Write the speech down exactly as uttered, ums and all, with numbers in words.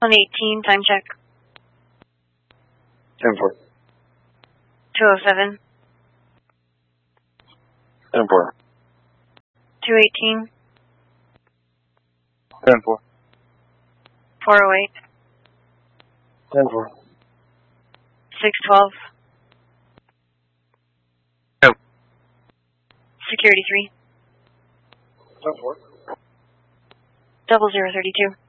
one eighteen, time check. ten four. two oh seven. ten four. two eighteen. ten four. four oh eight. ten four. six twelve. Yep. Security three. ten four. Double zero thirty two.